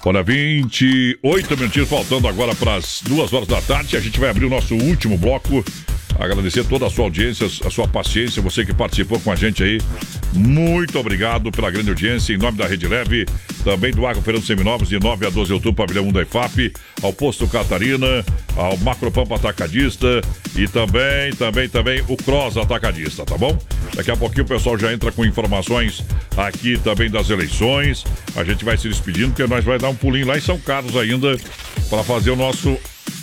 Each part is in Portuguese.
Olha, 28 minutinhos faltando agora para as 2 horas da tarde. A gente vai abrir o nosso último bloco. Agradecer toda a sua audiência, a sua paciência, você que participou com a gente aí. Muito obrigado pela grande audiência. Em nome da Rede Leve, também do Agrofeirão Seminovos, de 9 a 12 de outubro, pavilhão 1 da IFAP, ao Posto Catarina, ao Macropampa Atacadista e também o Cross Atacadista, tá bom? Daqui a pouquinho o pessoal já entra com informações aqui também das eleições. A gente vai se despedindo, porque nós vai dar um pulinho lá em São Carlos ainda para fazer o nosso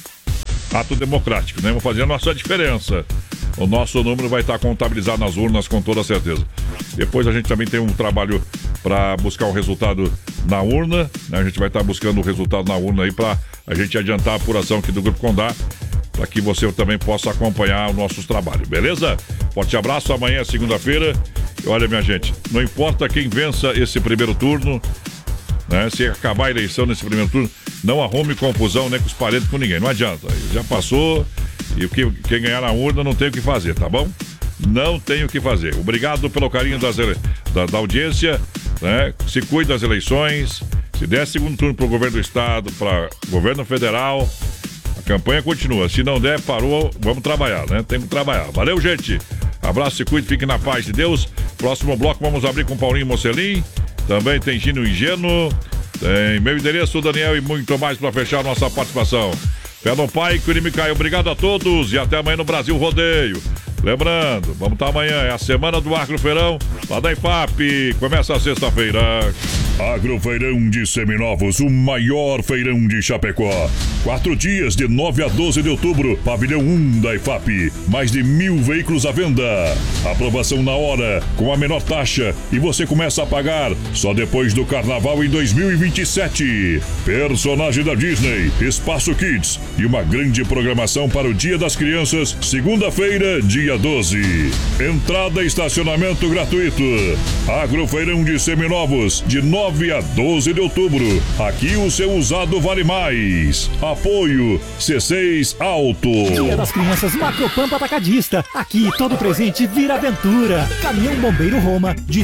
ato democrático, né? Vamos fazer a nossa diferença. O nosso número vai estar contabilizado nas urnas com toda certeza. Depois a gente também tem um trabalho para buscar o resultado na urna, né? A gente vai estar buscando o resultado na urna aí para a gente adiantar a apuração aqui do Grupo Condá, para que você também possa acompanhar os nossos trabalhos, beleza? Forte abraço, amanhã é segunda-feira. E olha, minha gente, não importa quem vença esse primeiro turno, né? Se acabar a eleição nesse primeiro turno, não arrume confusão nem com os parentes, com ninguém. Não adianta. Já passou e quem ganhar na urna não tem o que fazer, tá bom? Não tem o que fazer. Obrigado pelo carinho da audiência, né? Se cuide das eleições. Se der segundo turno para o governo do estado, para o governo federal, a campanha continua. Se não der, parou, vamos trabalhar, né? Tem que trabalhar. Valeu, gente. Abraço, se cuide, fique na paz de Deus. Próximo bloco vamos abrir com Paulinho Mocelin. Também tem Gino Ingênuo. Tem meu endereço, Daniel, e muito mais para fechar nossa participação. Fé no Pai, que o inimigo caiu. Obrigado a todos e até amanhã no Brasil Rodeio. Lembrando, vamos estar amanhã, é a semana do Agrofeirão, lá da IFAP. Começa a sexta-feira. Agrofeirão de Seminovos, o maior feirão de Chapecó. 4 dias, de 9 a 12 de outubro, pavilhão 1 da IFAP. Mais de 1.000 veículos à venda. Aprovação na hora, com a menor taxa. E você começa a pagar só depois do Carnaval em 2027. Personagem da Disney, Espaço Kids e uma grande programação para o Dia das Crianças, segunda-feira, dia 12. Entrada e estacionamento gratuito. Agrofeirão de Seminovos, de 9 a 12 de outubro. Aqui o seu usado vale mais. Apoio C6 Auto. Dia das Crianças Macropampa Atacadista. Aqui todo presente vira aventura. Caminhão Bombeiro Roma de R$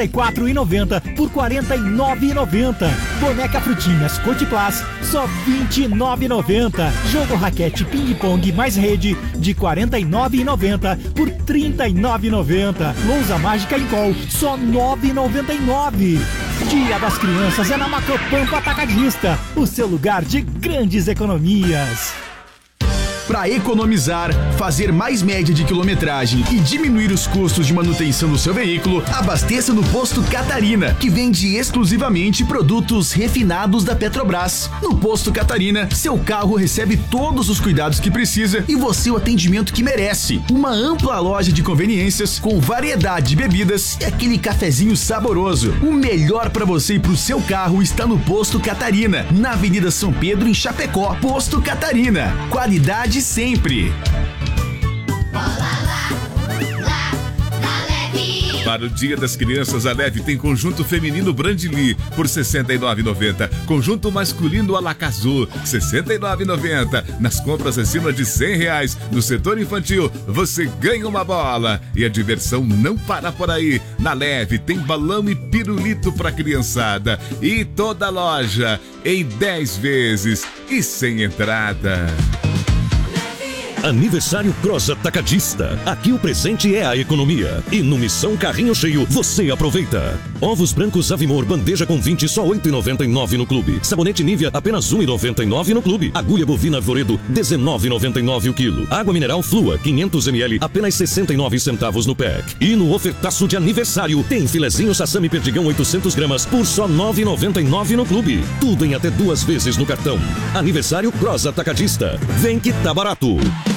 64,90 por R$ 49,90. Boneca Frutinhas Cotiplas só R$ 29,90. Jogo raquete ping-pong mais rede de R$ 49,90 por R$ 39,90. Lousa mágica em col só R$ 9,99. Dia das Crianças é na Macropampa Atacadista, o seu lugar de grandes economias. Para economizar, fazer mais média de quilometragem e diminuir os custos de manutenção do seu veículo, abasteça no Posto Catarina, que vende exclusivamente produtos refinados da Petrobras. No Posto Catarina, seu carro recebe todos os cuidados que precisa e você o atendimento que merece. Uma ampla loja de conveniências com variedade de bebidas e aquele cafezinho saboroso. O melhor para você e para o seu carro está no Posto Catarina, na Avenida São Pedro, em Chapecó. Posto Catarina, qualidade sempre. Para o Dia das Crianças, a Leve tem conjunto feminino Brandly por R$ 69,90. Conjunto masculino Alacazul, R$ 69,90. Nas compras acima de R$ 100 no setor infantil, você ganha uma bola. E a diversão não para por aí. Na Leve tem balão e pirulito para criançada. E toda loja em 10 vezes e sem entrada. Aniversário Cross Atacadista. Aqui o presente é a economia. E no Missão Carrinho Cheio, você aproveita. Ovos brancos Avimor, bandeja com 20, só R$ 8,99 no clube. Sabonete Nivea, apenas R$ 1,99 no clube. Agulha bovina Arvoredo, R$ 19,99 o quilo. Água mineral Flua, 500 ml, apenas 69 centavos no pack. E no ofertaço de aniversário, tem filezinho Sassami Perdigão 800 gramas por só R$ 9,99 no clube. Tudo em até 2 vezes no cartão. Aniversário Cross Atacadista. Vem que tá barato.